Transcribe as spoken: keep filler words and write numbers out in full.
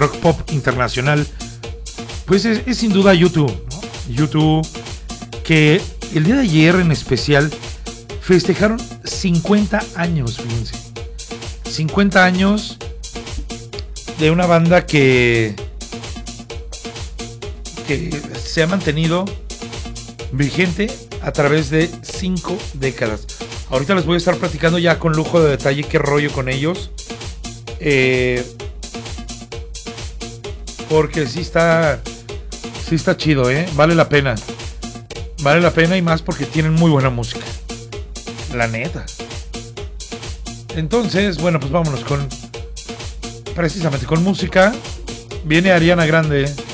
rock pop internacional, pues es, es sin duda U dos, ¿no? U dos, que el día de ayer en especial festejaron cincuenta años, fíjense. cincuenta años de una banda que, que se ha mantenido vigente a través de cinco décadas. Ahorita les voy a estar platicando ya con lujo de detalle qué rollo con ellos. Eh, porque sí está, sí está chido, ¿eh? Vale la pena. Vale la pena y más porque tienen muy buena música. La neta. Entonces, bueno, pues vámonos con... Precisamente con música. Viene Ariana Grande.